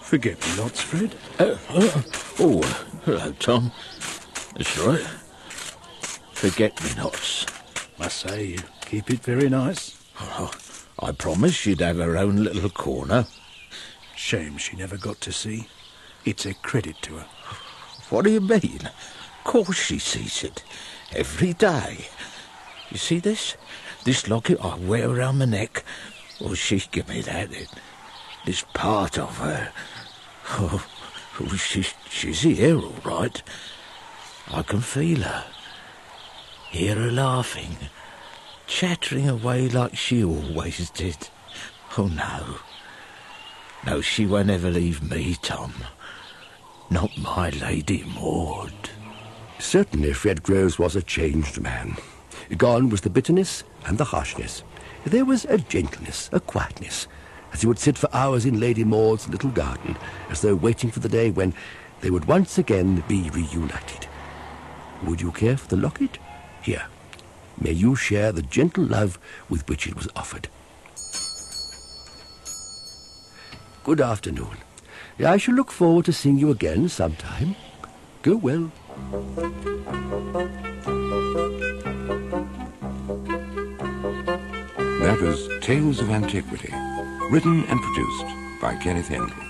Forget-me-nots, Fred. Hello, Tom. That's right. Forget-me-nots. Must say, you keep it very nice. Oh, I promised she'd have her own little corner. Shame she never got to see. It's a credit to her. What do you mean? Of course she sees it. Every day. You see this? This locket I wear around my neck? Well, she give me that. It's part of her. Oh, she's here, all right. I can feel her. Hear her laughing. Chattering away like she always did. Oh, no. No, she won't ever leave me, Tom. Not my Lady Maud. Certainly Fred Groves was a changed man. Gone was the bitterness and the harshness. There was a gentleness, a quietness, as he would sit for hours in Lady Maud's little garden, as though waiting for the day when they would once again be reunited. Would you care for the locket? Here, may you share the gentle love with which it was offered. Good afternoon. I shall look forward to seeing you again sometime. Go well. That was Tales of Antiquity, written and produced by Kenneth Henry.